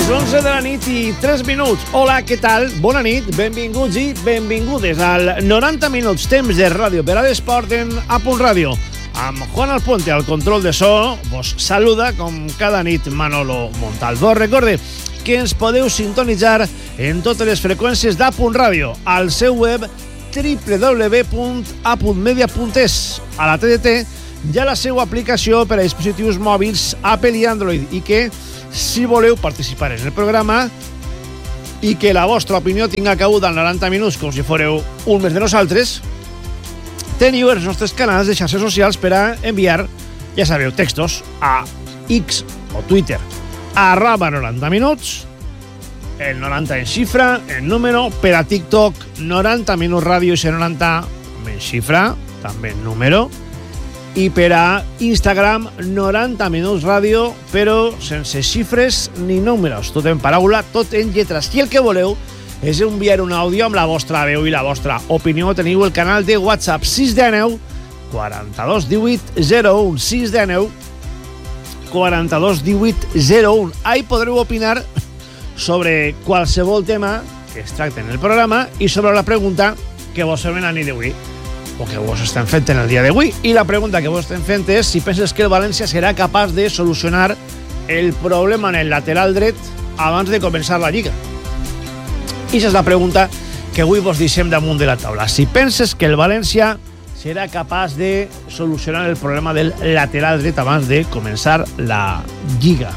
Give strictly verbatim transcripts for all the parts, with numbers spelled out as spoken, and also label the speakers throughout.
Speaker 1: Les onze de la nit i tres minuts. Hola, què tal? Bona nit, benvinguts i benvingudes al noranta minuts temps de ràdio per a l'esport en A Punt Ràdio. Amb Juan Alpuente al control de so, vos saluda com cada nit Manolo Montalvo. Recorde que ens podeu sintonitzar en totes les freqüències d'A Punt Ràdio, al seu web w w w punt a punt media punt es, a la T D T, hi ha la seva aplicació per a dispositius mòbils Apple i Android, i que si voleu participar en el programa i que la vostra opinió tinga cabuda en noranta minuts com si fóreu un més de nosaltres, teniu els nostres canals de xarxes socials per a enviar, ja sabeu, textos a X o Twitter, arroba noranta minuts, el noranta en xifra, el número, per a TikTok, noranta minuts ràdio i C noranta en xifra, també en número, i per a Instagram, noranta minuts ràdio, però sense xifres ni números, tot en paraula, tot en lletres. Si el que voleu és enviar un àudio amb la vostra veu i la vostra opinió, teniu el canal de WhatsApp sis cents dinou quaranta-dos divuit zero un, sis cents dinou quaranta-dos divuit zero un. Ahí podreu opinar sobre qualsevol tema que es tracta en el programa i sobre la pregunta que vos fem a nit d'avui, o que vos estem fent en el dia d'avui. I la pregunta que vos estem fent és si penses que el València serà capaç de solucionar el problema en el lateral dret abans de començar la Lliga. I aquesta és la pregunta que avui vos deixem damunt de la taula. Si penses que el València serà capaç de solucionar el problema del lateral dret abans de començar la Lliga.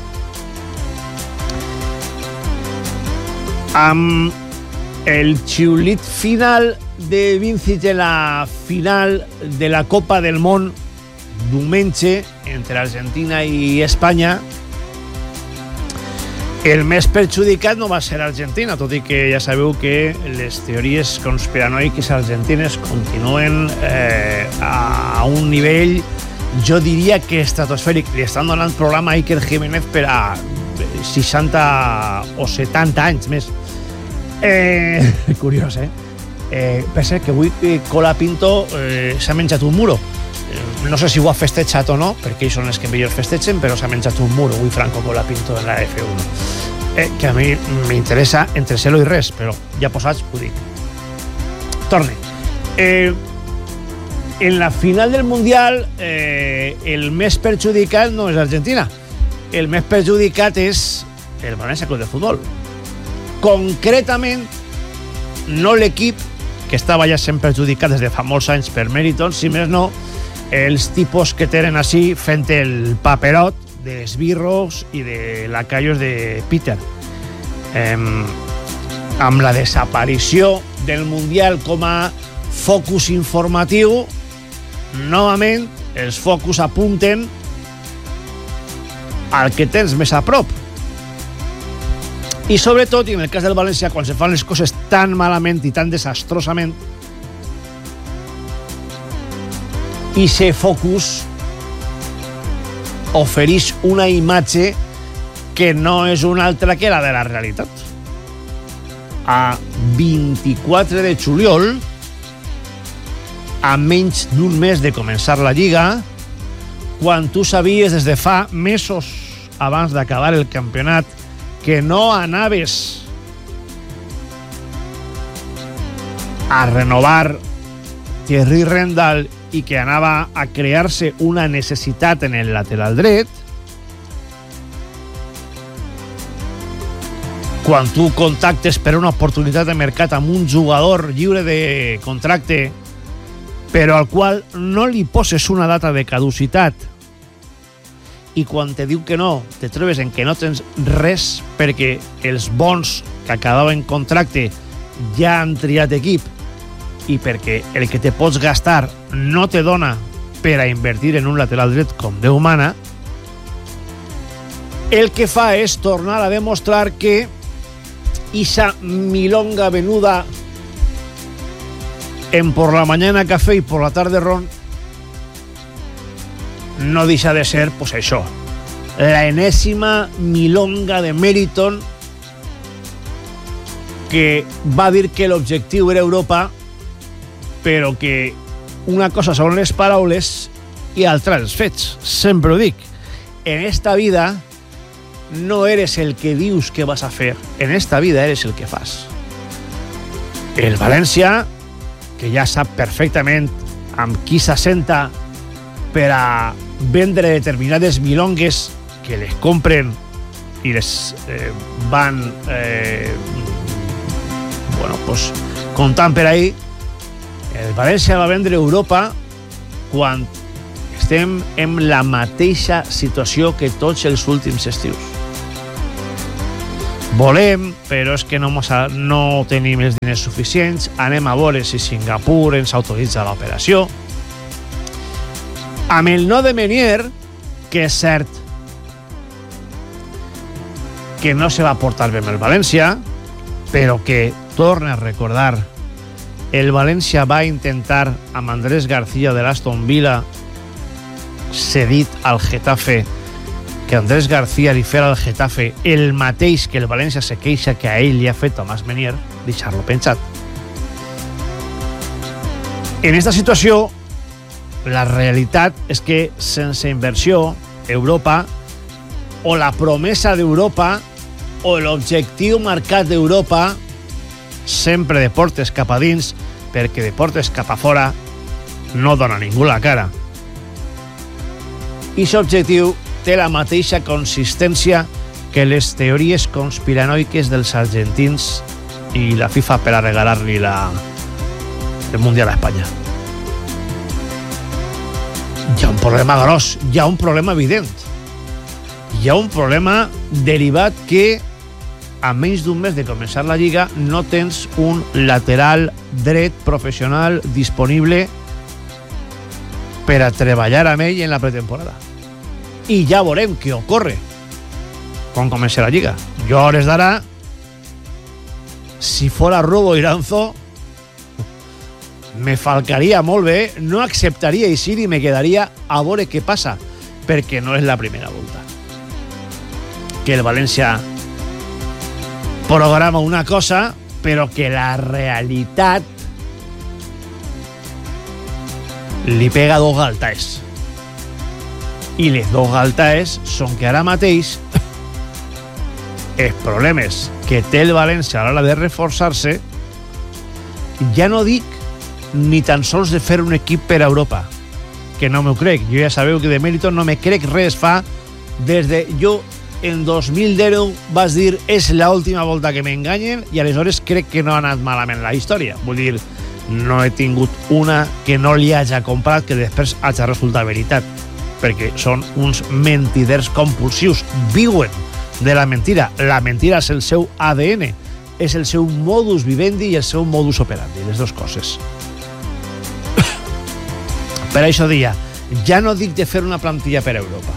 Speaker 1: Amb el xiulit final de Vincic en la final de la Copa del Món diumenge entre Argentina i Espanya, el més perjudicat no va ser Argentina, tot i que ja sabeu que les teories conspiranoiques argentines continuen eh, a un nivell, jo diria que estratosfèric. Li estan donant programa a Iker Jiménez per a seixanta o setanta anys més. Eh, curiós, eh? Eh, pensa que avui eh, Colapinto eh, s'ha menjat un muro. Eh, no sé si ho ha festejat o no, perquè ells són els que millor festegen, però s'ha menjat un muro avui Franco Colapinto en la F uno. Eh, que a mi m'interessa entre celo i res, però ja posats ho dic. Torne. Eh, en la final del Mundial eh, el més perjudicat no és Argentina. El més perjudicat és el València Club de Futbol. Concretament, no l'equip, que estava ja sent perjudicat des de fa molts anys per Meriton, si més no, els tipus que tenen així fent el paperot d'esbirros i de lacayos de Peter. Eh, amb la desaparició del Mundial com a focus informatiu, novament els focus apunten al que tens més a prop. I sobretot, i en el cas del València, quan se fan les coses tan malament i tan desastrosament, i se focus ofereix una imatge que no és una altra que la de la realitat. A vint-i-quatre de juliol, a menys d'un mes de començar la Lliga, quan tu sabies des de fa mesos abans d'acabar el campionat que no anaves a renovar Thierry Rendal i que anava a crear-se una necessitat en el lateral dret, quan tu contactes per una oportunitat de mercat amb un jugador lliure de contracte però al qual no li poses una data de caducitat, i quan te diu que no, te trobes en que no tens res perquè els bons que acabaven contracte ja han triat equip i perquè el que te pots gastar no te dona per a invertir en un lateral dret com Déu mana, el que fa és tornar a demostrar que esa milonga venuda en por la mañana café y por la tarde ron no deixa de ser, pues això, la enèsima milonga de Meriton, que va dir que l'objectiu era Europa, però que una cosa són les paraules i altra els fets. Sempre ho dic. En esta vida no eres el que dius que vas a fer. En esta vida eres el que fas. El València, que ja sap perfectament amb qui s'assenta per a vendre determinades milongues que les compren i les eh, van eh, bueno, pues, comptant per ahí. El València va vendre Europa quan estem en la mateixa situació que tots els últims estius. Volem, però és que no, no tenim els diners suficients. Anem a veure si Singapur ens autoritza l'operació. Amb el no de Menier, que és cert que no se va portar bé amb el València, però que, torna a recordar, el València va intentar amb Andrés García de l'Aston Villa, cedit al Getafe, que Andrés García li fera al Getafe el mateix que el València se queixa que a ell li ha fet Tomàs Menier, deixar-lo pensat. En esta situació, la realitat és que sense inversió, Europa, o la promesa d'Europa, o l'objectiu marcat d'Europa, sempre de portes cap a dins, perquè de portes cap a fora no dona ningú la cara. I aquest objectiu té la mateixa consistència que les teories conspiranoiques dels argentins i la FIFA per a regalar-li la... el Mundial a Espanya. Hi ha un problema gros, hi ha un problema evident. Hi ha un problema derivat que a menys d'un mes de començar la Lliga no tens un lateral dret professional disponible per a treballar amb ell en la pretemporada. I ja veurem què ocorre quan comenci la Lliga. Jo a hores d'ara, si fora Rubo Iranzo, me falcaria molt bé, no acceptaria eixir i me quedaria a veure què passa, perquè no és la primera volta que el València programa una cosa, però que la realitat li pega dos galtaes. I les dos galtaes són que ara mateix els problemes que té el València a l'hora de reforçar-se, ja no dic ni tan sols de fer un equip per a Europa, que no m'ho crec. Jo ja sabeu que de mèrito no me crec res fa des de... Jo en dos mil deu vas dir és l'última volta que m'enganyen i aleshores crec que no ha anat malament la història. Vull dir, no he tingut una que no li haja comprat que després haja resultat veritat, perquè són uns mentiders compulsius, viuen de la mentira. La mentira és el seu A D N, és el seu modus vivendi i el seu modus operandi, les dues coses. Per això dia, ja no dic de fer una plantilla per a Europa.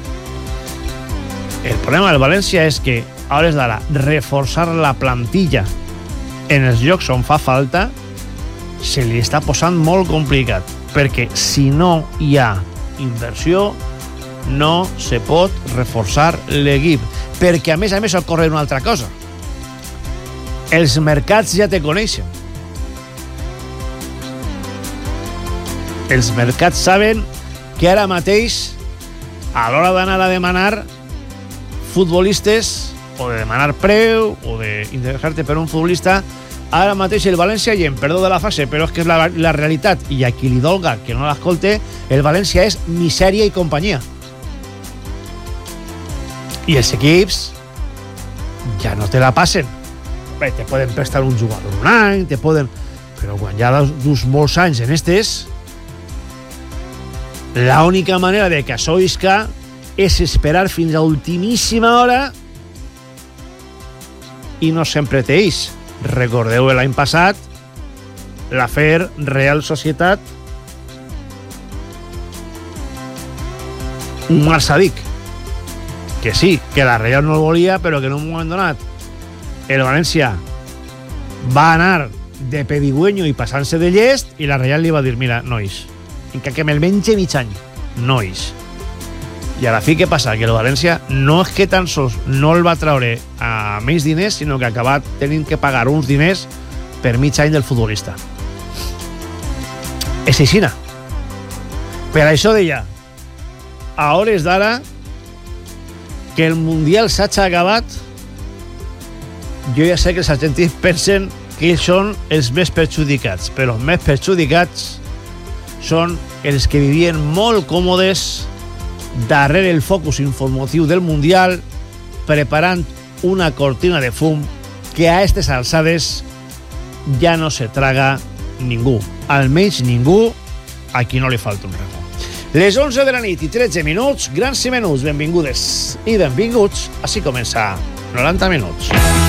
Speaker 1: El problema del València és que, a hores d'ara, reforçar la plantilla en els llocs on fa falta se li està posant molt complicat, perquè si no hi ha inversió no se pot reforçar l'equip, perquè a més a més ocorre una altra cosa. Els mercats ja te coneixen. Els mercats saben que ara mateix, a l'hora d'anar a demanar futbolistes, o de demanar preu, o d'interessar-te per un futbolista, ara mateix el València, i em perdó de la fase, però és que és la, la realitat, i a qui li dolga que no l'escolte, el València és misèria i companyia. I els equips ja no te la passen. Bé, te poden prestar un jugador un any, te poden... però quan ja dus molts anys en estes, l'única manera de que això isca és esperar fins a ultimíssima hora i no sempre té eix. Recordeu l'any passat l'afer Real Societat Umar Sadik, que sí, que la Real no el volia, però que en un moment donat el València va anar de pedigüeño i passant-se de llest i la Real li va dir, mira, nois, encara que me'l mengi mig any, nois. I a la fi què passa? Que el València no és que tan sols no el va traure a més diners, sinó que ha acabat tenint que pagar uns diners per mig any del futbolista. És aixina. Per això deia, a hores d'ara, que el Mundial s'ha acabat, jo ja sé que els argentins pensen que ells són els més perjudicats, però els més perjudicats són els que vivien molt còmodes darrere el focus informatiu del Mundial, preparant una cortina de fum que a aquestes alçades ja no se traga ningú, almenys ningú a qui no li falta un rego. Les onze de la nit i tretze minuts, grans i menuts, benvingudes i benvinguts, així comença noranta minuts.